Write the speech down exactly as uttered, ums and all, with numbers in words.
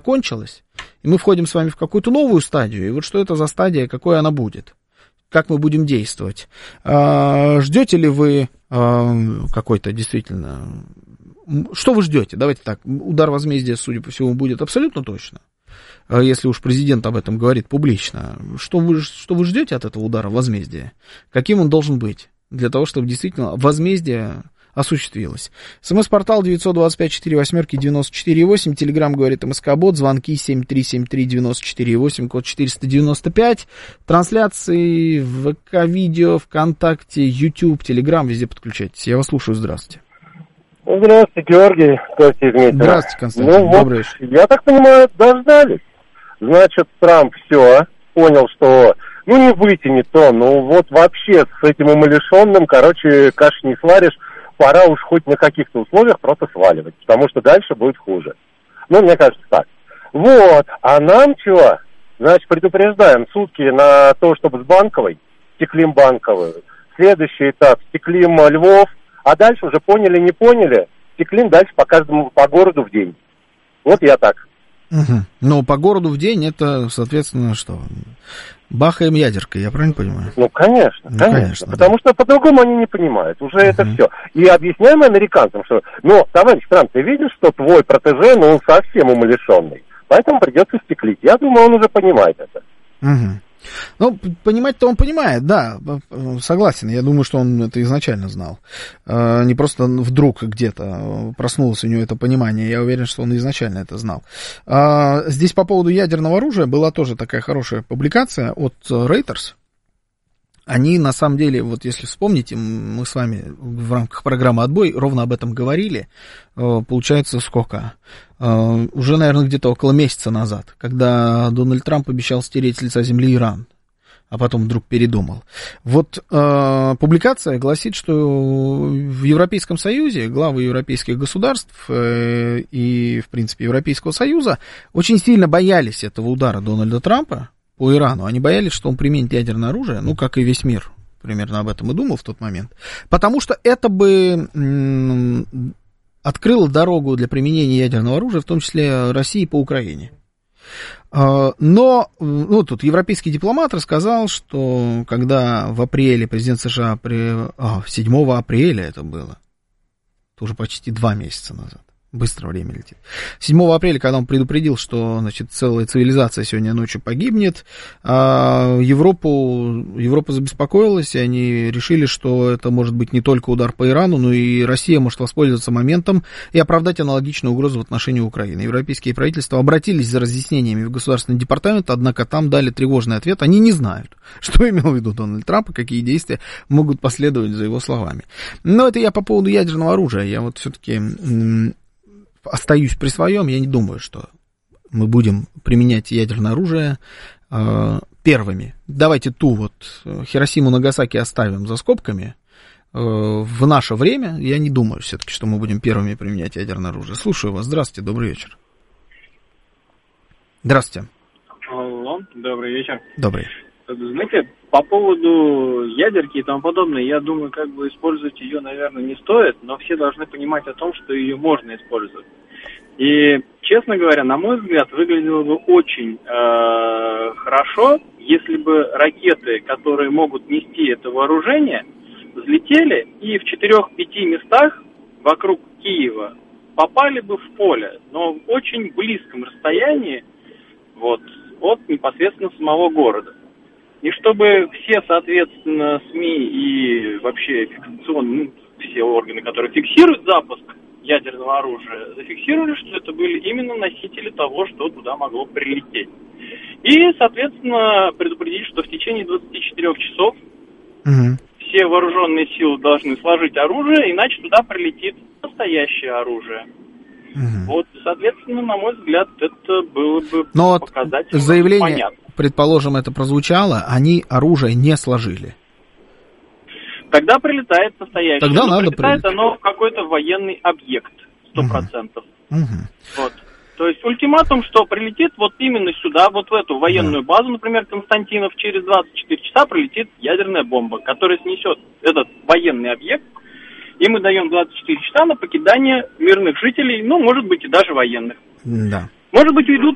закончилась, и мы входим с вами в какую-то новую стадию, и вот что это за стадия, какой она будет, как мы будем действовать. Ждете ли вы какой-то действительно... Что вы ждете? Давайте так, удар возмездия, судя по всему, будет абсолютно точно. Если уж президент об этом говорит публично. Что вы, что вы ждете от этого удара возмездия? Каким он должен быть? Для того, чтобы действительно возмездие осуществилось. СМС-портал девятьсот двадцать пять сорок восемь девяносто четыре восемь. Телеграм говорит МСК-бот. Звонки семь три семь три девяносто четыре восемь, код четыреста девяносто пять. Трансляции в ВК-видео, ВКонтакте, YouTube, Телеграм. Везде подключайтесь. Я вас слушаю. Здравствуйте. Здравствуйте, Георгий. Здравствуйте, Дмитрий. Здравствуйте, Константин. Ну, Добрый вот, вечер. я так понимаю, дождались. Значит, Трамп все понял, что ну не вытянет он, ну вот вообще с этим умалишенным, короче, каши не сваришь, пора уж хоть на каких-то условиях просто сваливать, потому что дальше будет хуже. Ну, мне кажется так. Вот, а нам чего? Значит, предупреждаем сутки на то, чтобы с Банковой, стеклим Банковую, следующий этап, стеклим Львов, а дальше уже поняли, не поняли, стеклим дальше по каждому, по городу в день. Вот я так. Угу. Но по городу в день это, соответственно, что? Бахаем ядеркой, я правильно понимаю? Ну, конечно, ну, конечно. конечно потому да. что по-другому они не понимают. Уже угу. это все. И объясняем американцам, что, ну, товарищ Трамп, ты видишь, что твой протеже, ну, он совсем умалишенный. Поэтому придется стеклить. Я думаю, он уже понимает это. Угу. Ну, понимать-то он понимает, да, согласен. Я думаю, что он это изначально знал. Не просто вдруг где-то проснулось у него это понимание. Я уверен, что он изначально это знал. Здесь по поводу ядерного оружия была тоже такая хорошая публикация от Reuters. Они, на самом деле, вот если вспомните, мы с вами в рамках программы «Отбой» ровно об этом говорили. Получается, сколько? Уже, наверное, где-то около месяца назад, когда Дональд Трамп обещал стереть с лица земли Иран, а потом вдруг передумал. Вот э, публикация гласит, что в Европейском Союзе главы европейских государств э, и, в принципе, Европейского Союза очень сильно боялись этого удара Дональда Трампа по Ирану. Они боялись, что он применит ядерное оружие, ну, как и весь мир примерно об этом и думал в тот момент, потому что это бы м- открыло дорогу для применения ядерного оружия, в том числе России по Украине. Но, ну, тут европейский дипломат рассказал, что когда в апреле президент США, при, а, седьмого апреля это было, это уже почти два месяца назад, быстро время летит. седьмого апреля, когда он предупредил, что, значит, целая цивилизация сегодня ночью погибнет, Европу, Европа забеспокоилась, и они решили, что это может быть не только удар по Ирану, но и Россия может воспользоваться моментом и оправдать аналогичную угрозу в отношении Украины. Европейские правительства обратились за разъяснениями в Государственный департамент, однако там дали тревожный ответ. Они не знают, что имел в виду Дональд Трамп и какие действия могут последовать за его словами. Но это я по поводу ядерного оружия. Я вот все-таки остаюсь при своем, я не думаю, что мы будем применять ядерное оружие э, первыми. Давайте ту вот Хиросиму, Нагасаки оставим за скобками. Э, в наше время я не думаю все-таки, что мы будем первыми применять ядерное оружие. Слушаю вас. Здравствуйте, добрый вечер. Здравствуйте. Алло, добрый вечер. Добрый. Знаете, по поводу ядерки и тому подобное, я думаю, как бы использовать ее, наверное, не стоит, но все должны понимать о том, что ее можно использовать. И, честно говоря, на мой взгляд, выглядело бы очень э, хорошо, если бы ракеты, которые могут нести это вооружение, взлетели и в четырех-пяти местах вокруг Киева попали бы в поле, но в очень близком расстоянии вот, от непосредственно самого города. И чтобы все, соответственно, СМИ и вообще фиксационные, ну, все органы, которые фиксируют запуск ядерного оружия, зафиксировали, что это были именно носители того, что туда могло прилететь. И, соответственно, предупредить, что в течение двадцати четырёх часов угу. все вооруженные силы должны сложить оружие, иначе туда прилетит настоящее оружие. Угу. Вот, соответственно, на мой взгляд, это было бы Но показательно, заявление, понятно. Предположим, это прозвучало, они оружие не сложили. Тогда прилетает настоящее. Тогда но надо прилетает прилететь. оно в какой-то военный объект, сто процентов. Угу. Угу. Вот. То есть ультиматум, что прилетит вот именно сюда, вот в эту военную да. базу, например, Константинов, через двадцать четыре часа прилетит ядерная бомба, которая снесет этот военный объект, и мы даем двадцать четыре часа на покидание мирных жителей, ну, может быть, и даже военных. Да. Может быть, уйдут